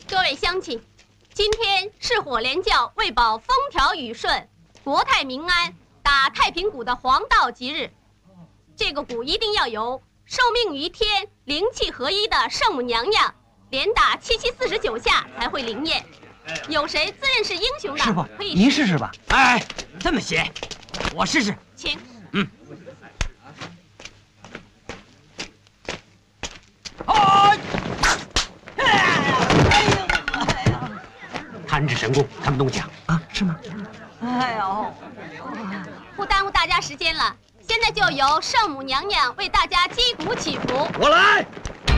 各位乡亲，今天是火莲教为保风调雨顺、国泰民安、打太平鼓的黄道吉日。这个鼓一定要由受命于天、灵气合一的圣母娘娘连打7749下才会灵验。有谁自认是英雄的？ 师傅， 可以您试试吧。 哎，这么邪，我试试。 请。 弹指神功，他们东讲啊，是吗？ 哎呦， 不耽误大家时间了，现在就由圣母娘娘为大家击鼓祈福。 我来。